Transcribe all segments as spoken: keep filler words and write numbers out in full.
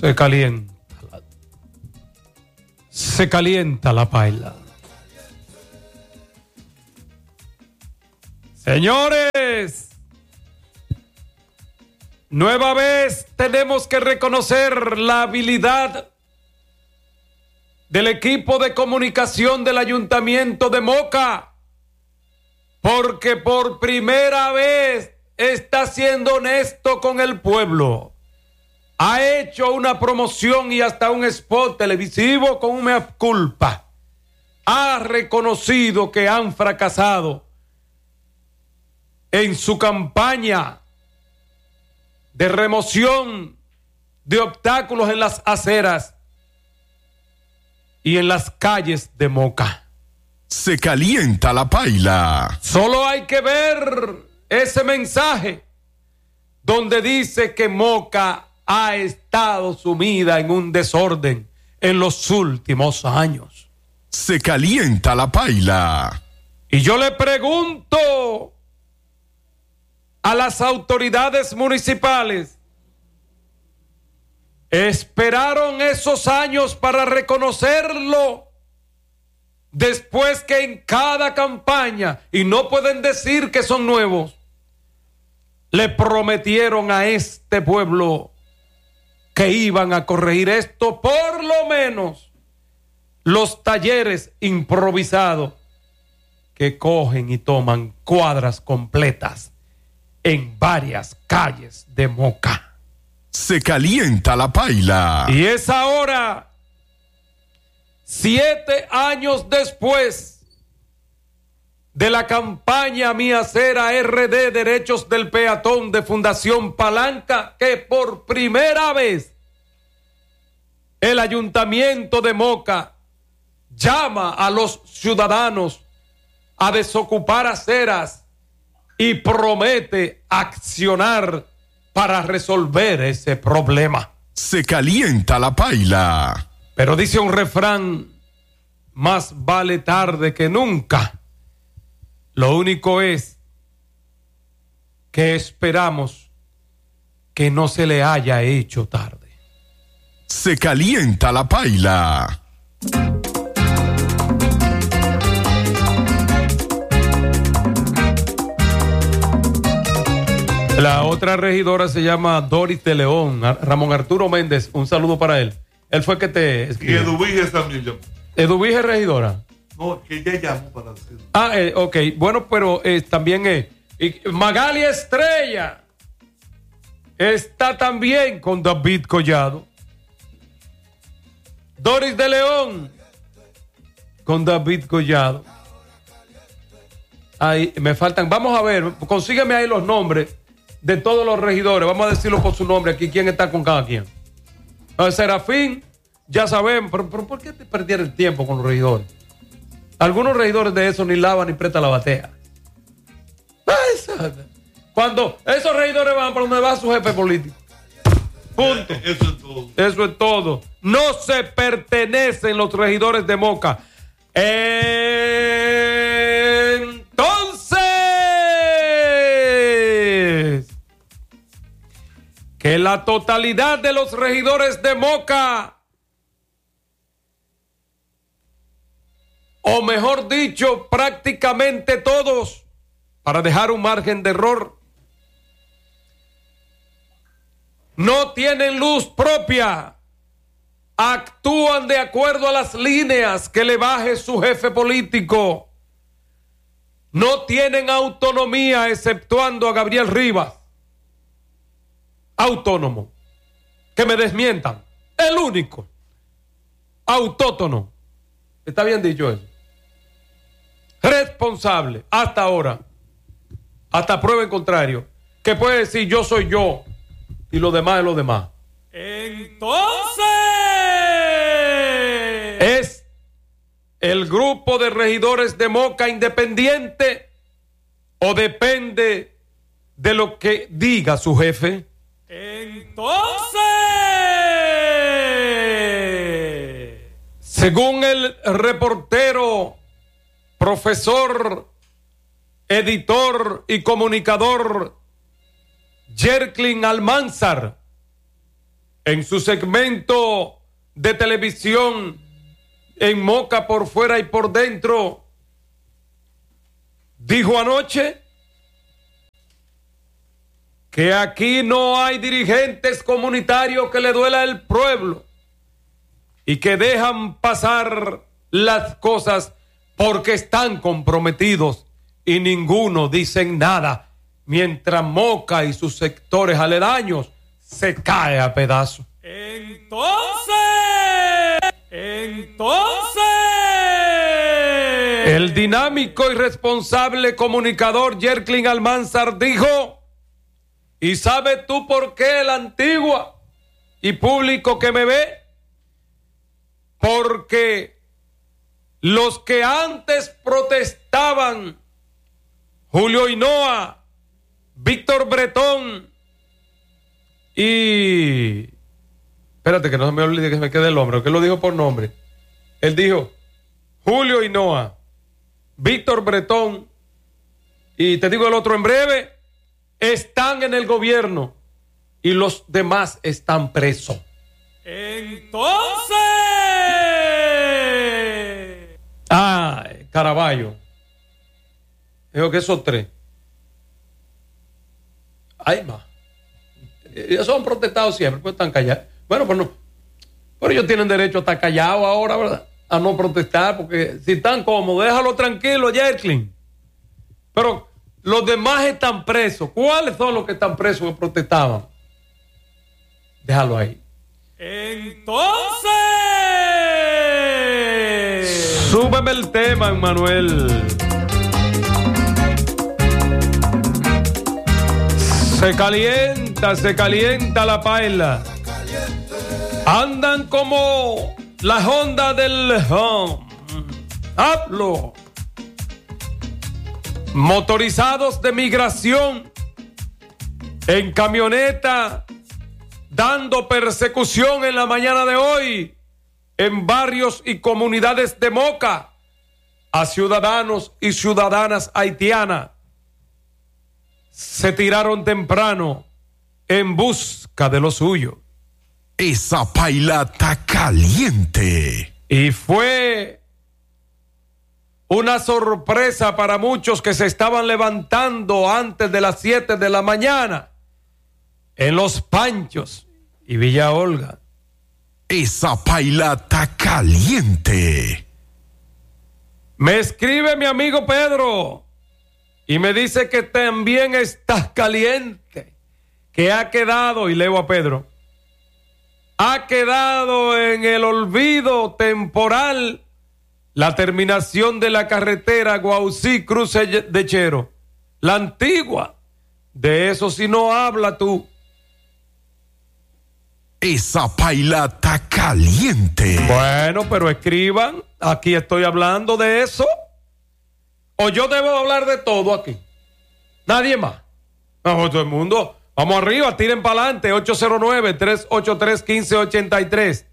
Se calienta. Se calienta la paila. Señores, nueva vez tenemos que reconocer la habilidad del equipo de comunicación del Ayuntamiento de Moca, porque por primera vez está siendo honesto con el pueblo. Ha hecho una promoción y hasta un spot televisivo con una mea culpa. Ha reconocido que han fracasado en su campaña de remoción de obstáculos en las aceras y en las calles de Moca. Se calienta la paila. Solo hay que ver ese mensaje donde dice que Moca ha estado sumida en un desorden en los últimos años. Se calienta la paila. Y yo le pregunto a las autoridades municipales, ¿esperaron esos años para reconocerlo? Después que en cada campaña, y no pueden decir que son nuevos, le prometieron a este pueblo que iban a corregir esto, por lo menos los talleres improvisados que cogen y toman cuadras completas en varias calles de Moca. Se calienta la paila. Y es ahora, siete años después de la campaña Mi Acera R D Derechos del Peatón de Fundación Palanca, que por primera vez el Ayuntamiento de Moca llama a los ciudadanos a desocupar aceras y promete accionar para resolver ese problema. Se calienta la paila. Pero dice un refrán, más vale tarde que nunca. Lo único es que esperamos que no se le haya hecho tarde. Se calienta la paila. La otra regidora se llama Doris de León, Ramón Arturo Méndez, un saludo para él. Él fue que te escribió. Y Eduvige también llamó. Eduvige regidora. No, que ella llamó para decirlo. Ah, eh, ok. Bueno, pero eh, también eh, Magali Estrella está también con David Collado. Doris de León con David Collado. Ahí me faltan. Vamos a ver, consígueme ahí los nombres de todos los regidores. Vamos a decirlo por su nombre aquí, quién está con cada quien. El Serafín, ya sabemos, pero, pero ¿por qué te perdieron el tiempo con los regidores? Algunos regidores de eso ni lavan ni prestan la batea. Cuando esos regidores van para donde va su jefe político. Punto. Eso es todo. Eso es todo. No se pertenecen los regidores de Moca. Entonces, que la totalidad de los regidores de Moca, o mejor dicho, prácticamente todos, para dejar un margen de error, no tienen luz propia, actúan de acuerdo a las líneas que le baje su jefe político, no tienen autonomía exceptuando a Gabriel Rivas, autónomo, que me desmientan, el único autótono, está bien dicho eso, responsable hasta ahora, hasta prueba en contrario, que puede decir yo soy yo y lo demás es lo demás. Entonces es el grupo de regidores de Moca independiente o depende de lo que diga su jefe. Entonces, según el reportero, profesor, editor y comunicador Yerklin Almanzar, en su segmento de televisión en Moca por fuera y por dentro, dijo anoche que aquí no hay dirigentes comunitarios que le duela el pueblo y que dejan pasar las cosas porque están comprometidos y ninguno dicen nada, mientras Moca y sus sectores aledaños se cae a pedazos. Entonces, entonces, el dinámico y responsable comunicador Yerklin Almanzar dijo: ¿y sabes tú por qué la antigua y público que me ve? Porque los que antes protestaban, Julio Hinoa, Víctor Bretón y... Espérate que no se me olvide que se me quede el hombre, que lo dijo por nombre. Él dijo Julio Hinoa, Víctor Bretón y te digo el otro en breve, están en el gobierno y los demás están presos. entonces, Ay, Caraballo. Dijo que esos tres. Hay más. Ellos han protestado siempre, pues están callados. Bueno, pues no. Pero ellos tienen derecho a estar callados ahora, ¿verdad? A no protestar, porque si están cómodos, déjalo tranquilo, Yerklin. Pero los demás están presos. ¿Cuáles son los que están presos que protestaban? Déjalo ahí. entonces, Súbeme el tema, Emmanuel. Se calienta, se calienta la paila. Andan como la Honda del Home. Hablo. Motorizados de migración en camioneta, dando persecución en la mañana de hoy en barrios y comunidades de Moca a ciudadanos y ciudadanas haitianas. Se tiraron temprano en busca de lo suyo. Esa paila está caliente. Y fue una sorpresa para muchos que se estaban levantando antes de las siete de la mañana en Los Panchos y Villa Olga. Esa paila está caliente. Me escribe mi amigo Pedro y me dice que también está caliente, que ha quedado, y leo a Pedro, ha quedado en el olvido temporal la terminación de la carretera Guaucí Cruce de Chero, la antigua. De eso si no habla tú. Esa paila está caliente. Bueno, pero escriban, aquí estoy hablando de eso. O yo debo hablar de todo aquí. Nadie más. No, todo el mundo. Vamos arriba, tiren para adelante. ocho cero nueve, tres ocho tres, uno cinco ocho tres.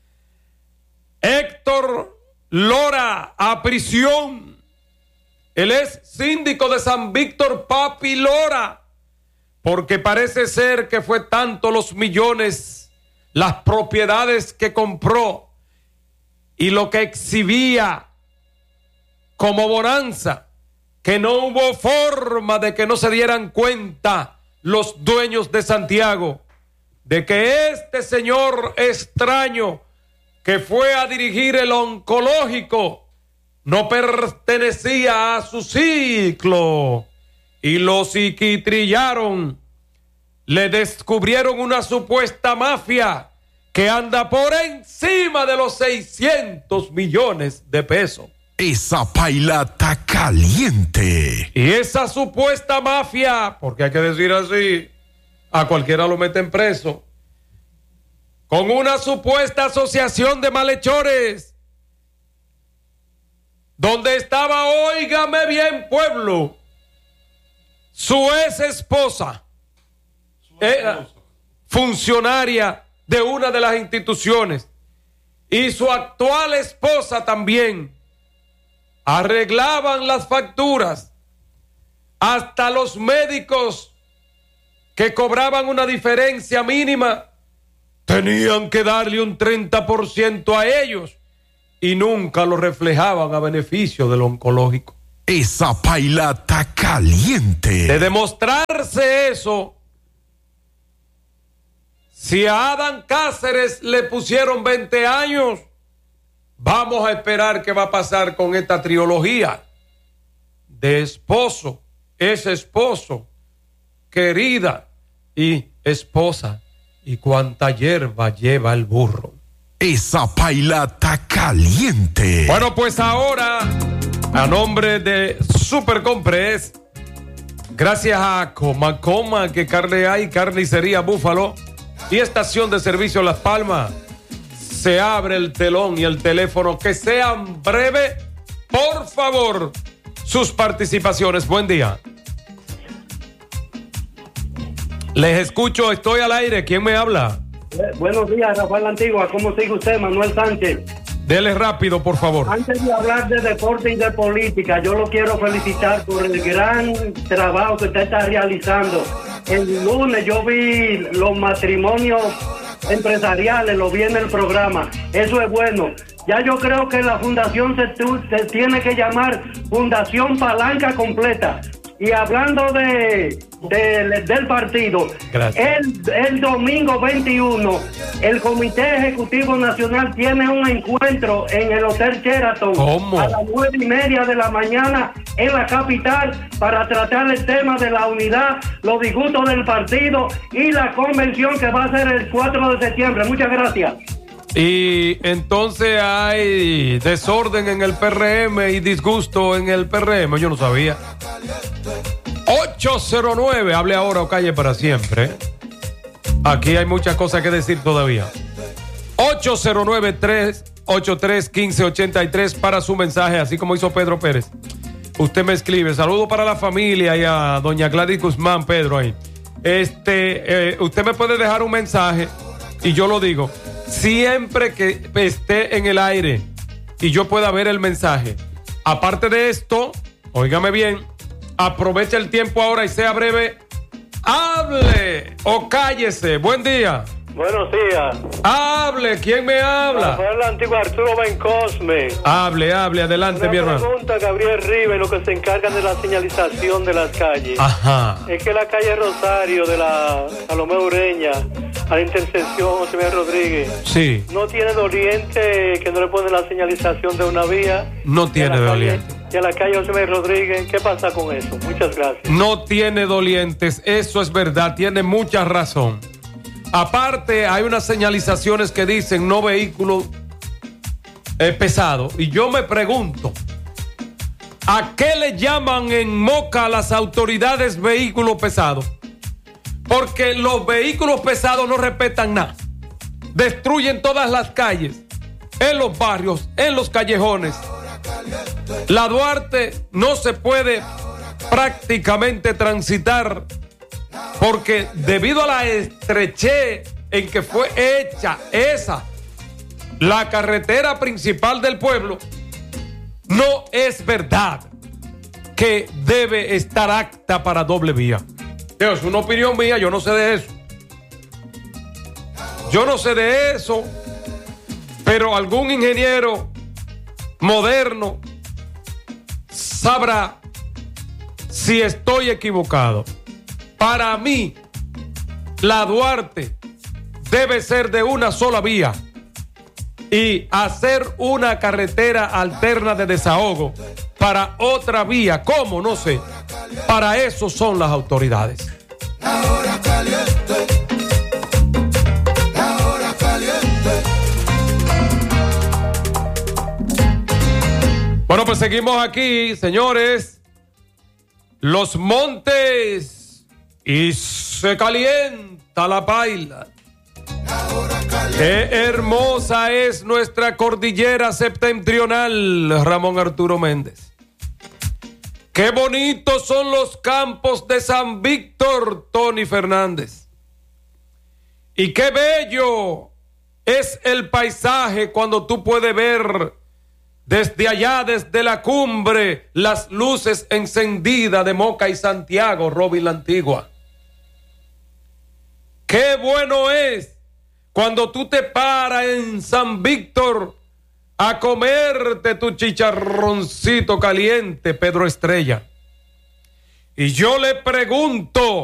Héctor Lora a prisión. Él es síndico de San Víctor, Papi Lora, porque parece ser que fue tanto los millones, las propiedades que compró y lo que exhibía como bonanza, que no hubo forma de que no se dieran cuenta los dueños de Santiago de que este señor extraño que fue a dirigir el oncológico no pertenecía a su ciclo y lo psiquitrillaron. Le descubrieron una supuesta mafia que anda por encima de los seiscientos millones de pesos. Esa paila está caliente. Y esa supuesta mafia, porque hay que decir así, a cualquiera lo meten preso, con una supuesta asociación de malhechores, donde estaba, óigame bien pueblo, su ex esposa, era funcionaria de una de las instituciones, y su actual esposa también. Arreglaban las facturas, hasta los médicos que cobraban una diferencia mínima tenían que darle un treinta por ciento a ellos y nunca lo reflejaban a beneficio del oncológico. Esa paila está caliente. De demostrarse eso, si a Adán Cáceres le pusieron veinte años, vamos a esperar qué va a pasar con esta trilogía de esposo, es esposo, querida y esposa, y cuánta hierba lleva el burro. Esa paila está caliente. Bueno, pues ahora, a nombre de Super Compress, gracias a Coma Coma, que carne hay, carnicería Búfalo y estación de servicio Las Palmas, se abre el telón y el teléfono. Que sean breves, por favor, sus participaciones. Buen día. Les escucho, estoy al aire. ¿Quién me habla? Buenos días, Rafael Antigua. ¿Cómo sigue usted, Manuel Sánchez? Dele rápido, por favor. Antes de hablar de deporte y de política, yo lo quiero felicitar por el gran trabajo que usted está realizando. El lunes yo vi los matrimonios empresariales, lo vi en el programa. Eso es bueno. Ya yo creo que la fundación se, se tiene que llamar Fundación Palanca Completa. Y hablando de, de del partido, el, el domingo veintiuno, el Comité Ejecutivo Nacional tiene un encuentro en el Hotel Sheraton. ¿Cómo? A las nueve y media de la mañana en la capital para tratar el tema de la unidad, los disgustos del partido y la convención que va a ser el cuatro de septiembre. Muchas gracias. Y entonces hay desorden en el P R M y disgusto en el P R M. Yo no sabía. ocho cero nueve, hable ahora o calle para siempre. Aquí hay muchas cosas que decir todavía. ocho cero nueve, tres ocho tres, uno cinco ocho tres para su mensaje, así como hizo Pedro Pérez. Usted me escribe. Saludo para la familia y a doña Gladys Guzmán, Pedro ahí. Este, eh, usted me puede dejar un mensaje y yo lo digo. Siempre que esté en el aire y yo pueda ver el mensaje. Aparte de esto, óigame bien, aproveche el tiempo ahora y sea breve. Hable o cállese. Buen día. Buenos días. Hable. ¿Quién me habla? Rafael Antigua, Arturo Bencosme. Hable, hable. Adelante, Una mi hermano. pregunta, Gabriel Rives, lo que se encarga de la señalización de las calles. Ajá. Es que la calle Rosario de la Salomé Ureña a la intersección José Miguel Rodríguez. Sí. No tiene doliente que no le pone la señalización de una vía. No tiene doliente. Y a la calle José Miguel Rodríguez, ¿qué pasa con eso? Muchas gracias. No tiene dolientes, eso es verdad, tiene mucha razón. Aparte, hay unas señalizaciones que dicen no vehículo eh, pesado. Y yo me pregunto, ¿a qué le llaman en Moca a las autoridades vehículos pesados? Porque los vehículos pesados no respetan nada. Destruyen todas las calles, en los barrios, en los callejones. La Duarte no se puede prácticamente transitar porque debido a la estrechez en que fue hecha esa, la carretera principal del pueblo, no es verdad que debe estar apta para doble vía. Es una opinión mía, yo no sé de eso. Yo no sé de eso, pero algún ingeniero moderno sabrá si estoy equivocado. Para mí, la Duarte debe ser de una sola vía y hacer una carretera alterna de desahogo para otra vía. ¿Cómo? No sé. Para eso son las autoridades. La hora caliente. La hora caliente. Bueno, pues seguimos aquí, señores. Los montes y se calienta la paila. Qué hermosa es nuestra cordillera septentrional, Ramón Arturo Méndez. Qué bonitos son los campos de San Víctor, Tony Fernández. Y qué bello es el paisaje cuando tú puedes ver desde allá, desde la cumbre, las luces encendidas de Moca y Santiago, Robin la Antigua. Qué bueno es cuando tú te paras en San Víctor a comerte tu chicharroncito caliente, Pedro Estrella. Y yo le pregunto,